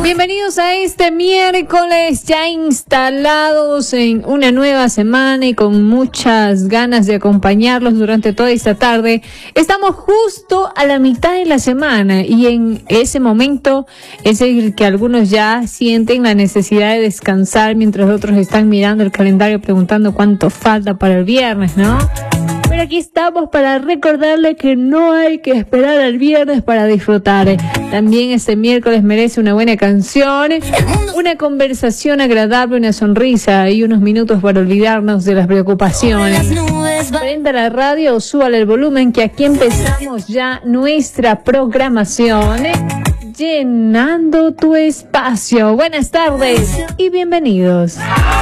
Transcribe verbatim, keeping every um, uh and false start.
Bienvenidos a este miércoles, ya instalados en una nueva semana y con muchas ganas de acompañarlos durante toda esta tarde. Estamos justo a la mitad de la semana y en ese momento es el que algunos ya sienten la necesidad de descansar mientras otros están mirando el calendario preguntando cuánto falta para el viernes, ¿no? Pero aquí estamos para recordarle que no hay que esperar al viernes para disfrutar. También este miércoles merece una buena canción, una conversación agradable, una sonrisa y unos minutos para olvidarnos de las preocupaciones. Prenda la radio o súbale el volumen, que aquí empezamos ya nuestra programación, llenando tu espacio. Buenas tardes y bienvenidos.